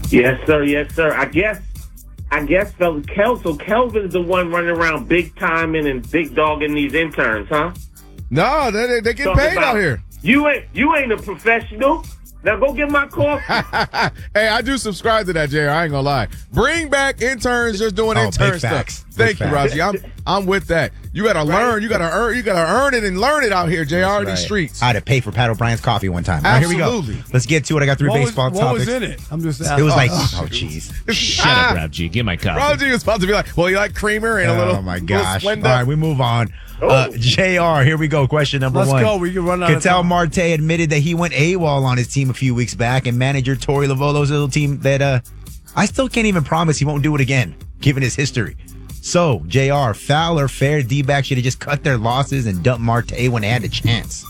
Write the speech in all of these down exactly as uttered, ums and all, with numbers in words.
Yes, sir. Yes, sir. I guess, I guess, fellas, Kel, so Kelvin's the one running around big timing and big dogging these interns, huh? No, they they, they get Talking paid about, out here. You ain't you ain't a professional. Now go get my coffee. Hey, I do subscribe to that, J R. I ain't gonna lie. Bring back interns just doing Oh, intern big stuff. facts. Thank Big you, facts. Raji. I'm I'm with that. You gotta Right. learn. You gotta earn. You gotta earn it and learn it out here, J R. That's These right. streets. I had to pay for Pat O'Brien's coffee one time. All right, here we Absolutely. go. Let's get to it. I got three What was, baseball what topics. was in it? I'm just It asking. was like, Oh, oh, jeez. Shut up, Rob G. Get my coffee. Raji was supposed to be like, well, you like creamer and a little. Oh, my little gosh. All Splenda? right, we move on. Uh, J R, here we go. Question number Let's one. go. We can run out of Ketel time. Marte admitted that he went AWOL on his team a few weeks back, and manager Torey Lovolo's little team that uh, I still can't even promise he won't do it again, given his history. So, J R, foul or fair, D-backs should have just cut their losses and dumped Marte when they had the chance.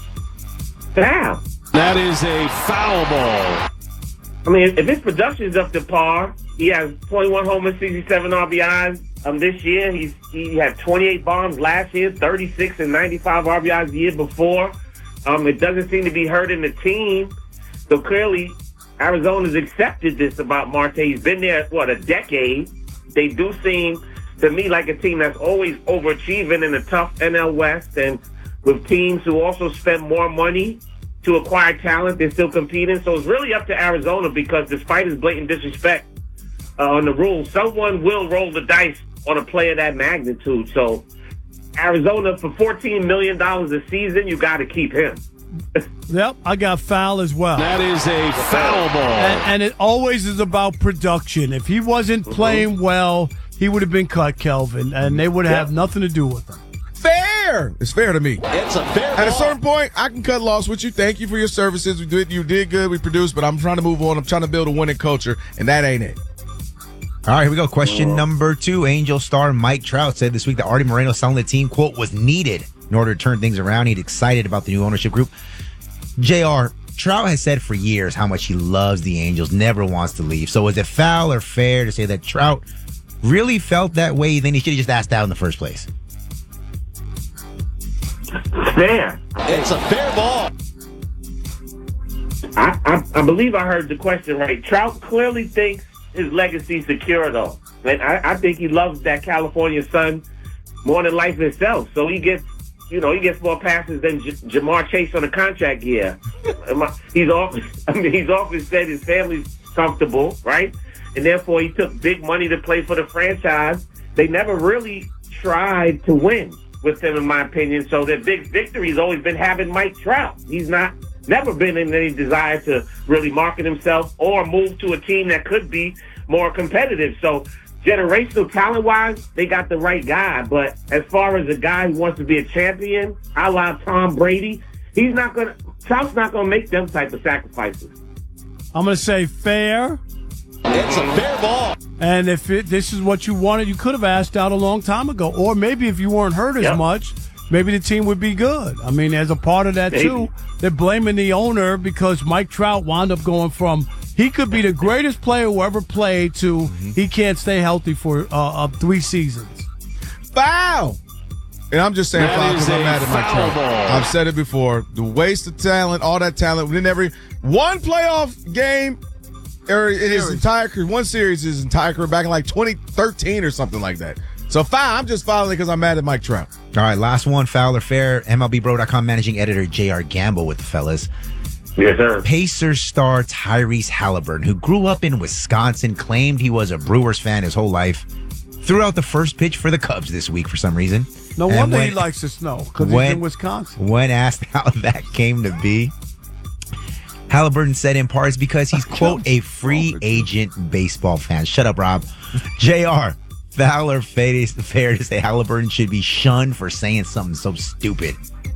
Foul. That is a foul ball. I mean, if his production's up to par, he has twenty-one homers, sixty-seven R B Is. Um, this year he's he had twenty-eight bombs last year, thirty-six and ninety-five R B Is the year before. Um, it doesn't seem to be hurting the team. So clearly, Arizona's accepted this about Marte. He's been there what a decade. They do seem to me like a team that's always overachieving in the tough N L West, and with teams who also spend more money to acquire talent, they're still competing. So it's really up to Arizona because despite his blatant disrespect uh, on the rules, someone will roll the dice on a player that magnitude. So Arizona, for fourteen million dollars a season, you got to keep him. Yep, I got foul as well. That is a foul ball. And, and it always is about production. If he wasn't playing well, he would have been cut, Kelvin, and they would have Yep. nothing to do with him. Fair. It's fair to me. It's a fair At a ball. certain point, I can cut loss with you. Thank you for your services. We did, you did good. We produced, but I'm trying to move on. I'm trying to build a winning culture, and that ain't it. All right, here we go. Question number two. Angel star Mike Trout said this week that Artie Moreno selling the team, quote, was needed in order to turn things around. He's excited about the new ownership group. J R, Trout has said for years how much he loves the Angels, never wants to leave. So is it foul or fair to say that Trout really felt that way? Then he should have just asked out in the first place. Fair. It's a fair ball. I, I, I believe I heard the question right. Trout clearly thinks his legacy's secure, though. And I, I think he loves that California sun more than life itself. So he gets, you know, he gets more passes than J- Jamar Chase on a contract year. he's off. I mean, he's often said his family's comfortable, right? And therefore, he took big money to play for the franchise. They never really tried to win with him, in my opinion. So their big victory has always been having Mike Trout. He's not never been in any desire to really market himself or move to a team that could be more competitive. So generational talent-wise, they got the right guy. But as far as a guy who wants to be a champion, a la Tom Brady, he's not going to, Trout's not going to make them type of sacrifices. I'm going to say fair. It's a fair ball. And if it, this is what you wanted, you could have asked out a long time ago. Or maybe if you weren't hurt as Yep. much, maybe the team would be good. I mean, as a part of that, Maybe. too, they're blaming the owner because Mike Trout wound up going from he could be the greatest player who ever played to he can't stay healthy for uh, uh, three seasons. Foul. And I'm just saying That foul is because I'm a mad at Mike foul Trout. ball. I've said it before. The waste of talent, all that talent. We never one playoff game or in his entire career, one series his entire career back in like twenty thirteen or something like that. So foul. I'm just fouling because I'm mad at Mike Trout. All right, last one, foul or fair. M L B Bro dot com managing editor J R Gamble with the fellas. Yes, sir. Pacers star Tyrese Halliburton, who grew up in Wisconsin, claimed he was a Brewers fan his whole life, threw out the first pitch for the Cubs this week for some reason. No And wonder when- he likes the snow because he's when- in Wisconsin. When asked how that came to be, Halliburton said in part it's because he's, quote, a free agent baseball fan. Shut up, Rob. J R, foul or fair to say Halliburton should be shunned for saying something so stupid?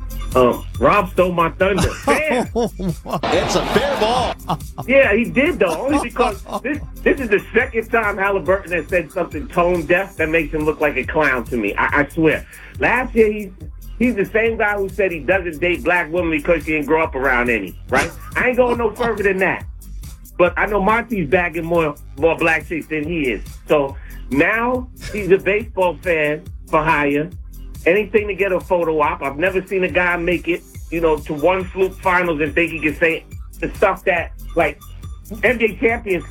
Um, Rob stole my thunder. Fair. It's a fair ball. Yeah, he did, though, only because this this is the second time Halliburton has said something tone deaf that makes him look like a clown to me. I, I swear. Last year, he, he's the same guy who said he doesn't date black women because he didn't grow up around any, right? I ain't going no further than that. But I know Monty's bagging more, more black chicks than he is. So now he's a baseball fan for hire. Anything to get a photo op. I've never seen a guy make it, you know, to one fluke finals and think he can say the stuff that, like, N B A champions